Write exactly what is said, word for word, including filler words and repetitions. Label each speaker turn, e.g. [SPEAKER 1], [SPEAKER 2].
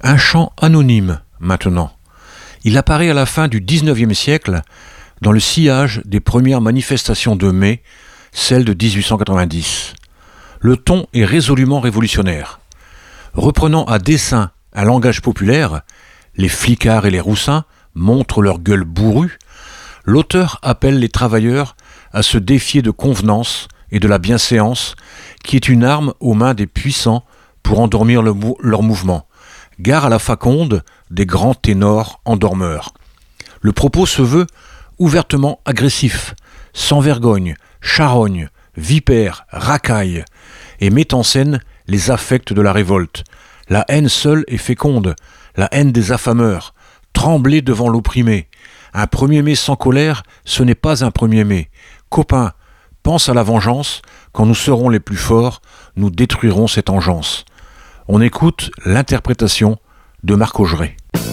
[SPEAKER 1] Un chant anonyme, maintenant. Il apparaît à la fin du dix-neuvième siècle dans le sillage des premières manifestations de mai, celle de dix-huit cent quatre-vingt-dix. Le ton est résolument révolutionnaire. Reprenant à dessein un langage populaire, les flicards et les roussins montrent leur gueule bourrue, l'auteur appelle les travailleurs à se défier de convenance et de la bienséance, qui est une arme aux mains des puissants pour endormir le mou- leur mouvement. Gare à la faconde des grands ténors endormeurs. Le propos se veut ouvertement agressif, sans vergogne, charogne, vipère, racaille, et met en scène les affects de la révolte. La haine seule est féconde, la haine des affameurs, trembler devant l'opprimé. Un premier mai sans colère, ce n'est pas un premier mai. Copain, pense à la vengeance, quand nous serons les plus forts, nous détruirons cette engeance. On écoute l'interprétation de Marc Augeret.